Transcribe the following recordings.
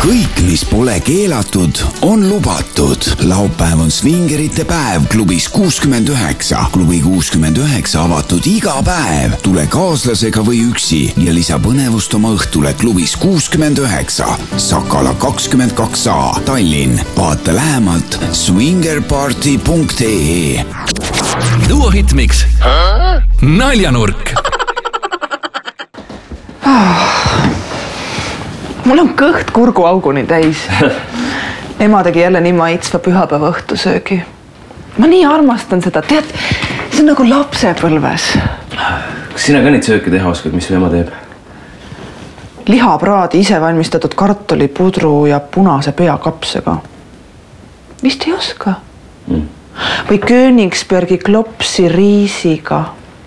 kõik, mis pole keelatud, on lubatud. Laupäev on svingerite päev klubis 69. Klubi 69 avatud iga päev. Tule kaaslasega või üksi ja lisa põnevust oma õhtule klubis 69. Sakala 22A, Tallinn. Vaata lähemalt swingerparty.ee. Duo Hitmix. Naljanurk. Mul on kõht kurguauguni täis. Ema tegi jälle nii maitsva pühapäeva õhtusöögi. Ma nii armastan seda, tead, see on nagu lapsepõlves. Kas sina ka neid sööke teha oskad, mis su ema teeb? Lihapraadi ise valmistatud kartulipudru ja punase peakapsega. Vist ei oska? Või Königsbergi klopsi riisiga.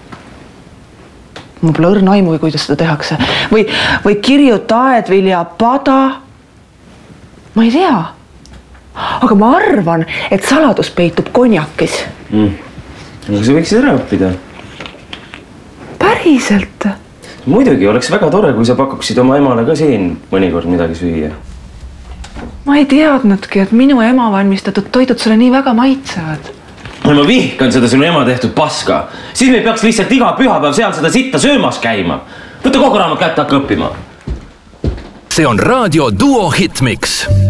Mul pole õrna aimu, kuidas seda tehakse. Või kirjuta aedvilja pada. Ma ei tea. Aga ma arvan, et saladus peitub konjakis. Aga sa võiksid ära õppida. Päriselt? Muidugi, oleks väga tore, kui sa pakuksid oma emale ka siin mõnikord midagi süüa. Ma ei teadnudki, et minu ema valmistatud toidud sulle nii väga maitsevad. Ma vihkan seda sinu ema tehtud paska. Siis me peaks lihtsalt iga pühapäev seal seda sitta söömas käima. Võtta kogu raamat kätte, hakka õppima. See on raadio Duo Hitmix.